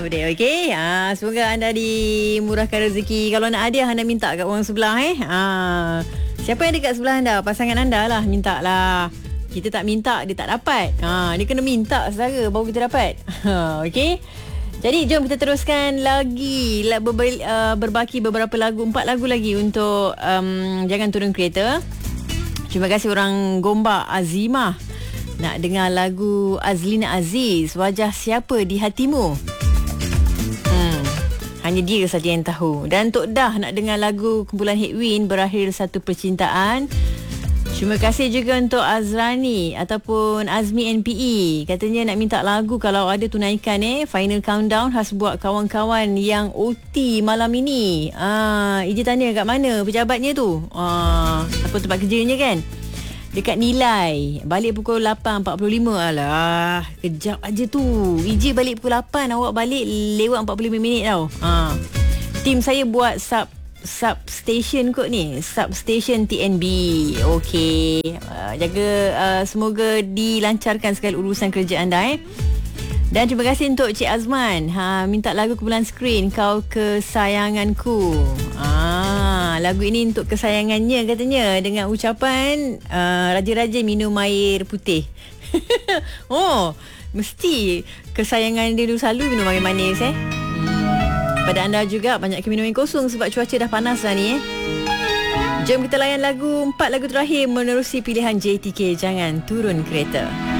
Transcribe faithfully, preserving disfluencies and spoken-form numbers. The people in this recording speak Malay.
Okey, ha, semoga anda dimurahkan rezeki. Kalau nak hadiah, anda minta kat orang sebelah eh. Ha, siapa yang dekat sebelah anda? Pasangan anda lah, minta lah. Kita tak minta, dia tak dapat. Ha, dia kena minta saudara baru kita dapat. Ha, okey. Jadi jom kita teruskan lagi ber- uh, berbaki beberapa lagu, empat lagu lagi untuk um, Jangan Turun Kereta. Terima kasih orang Gombak Azimah. Nak dengar lagu Azlina Aziz, Wajah Siapa di Hatimu. Hanya dia saja yang tahu. Dan Tok Dah nak dengar lagu kumpulan Headwind, Berakhir Satu Percintaan. Terima kasih juga untuk Azrani ataupun Azmi N P E. Katanya nak minta lagu kalau ada tunaikan eh. Final Countdown khas buat kawan-kawan yang O T malam ini. Ah, Iji tanya kat mana pejabatnya tu? Ah, apa tempat kerjanya kan? Dekat Nilai. Balik pukul lapan empat puluh lima. Alah, kejap aja tu. Iji balik pukul lapan, awak balik lewat empat puluh lima minit tau. Ha. Tim saya buat sub substation kot ni. Substation T N B. Okey. Uh, jaga uh, semoga dilancarkan segala urusan kerja anda eh. Dan terima kasih untuk Cik Azman. Ha, minta lagu kumpulan Screen, Kau Kesayanganku. Ah, lagu ini untuk kesayangannya katanya, dengan ucapan uh, raja-raja minum air putih. Oh, mesti kesayangan dia dulu selalu minum air manis eh. Hmm. Pada anda juga banyak minum air kosong sebab cuaca dah panas dah ni eh. Jom kita layan lagu, empat lagu terakhir menerusi pilihan J T K, Jangan Turun Kereta.